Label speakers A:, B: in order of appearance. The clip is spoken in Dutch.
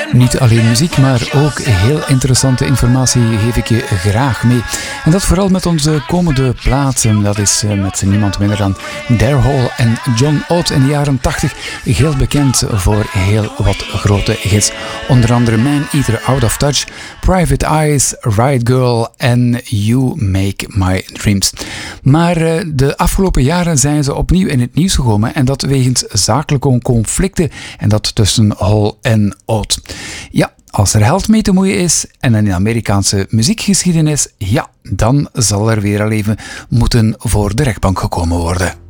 A: Niet alleen muziek, maar ook heel interessante informatie geef ik je graag mee. En dat vooral met onze komende platen. Dat is met niemand minder dan Daryl Hall en John Oates in de jaren 80. Heel bekend voor heel wat grote hits. Onder andere Man Eater, Out of Touch, Private Eyes, Right Girl en You Make My Dreams. Maar de afgelopen jaren zijn ze opnieuw in het nieuws gekomen. En dat wegens zakelijke conflicten. En dat tussen Hall en Oates. Ja, als er geld mee te moeien is en een Amerikaanse muziekgeschiedenis, ja, dan zal er weer al even moeten voor de rechtbank gekomen worden.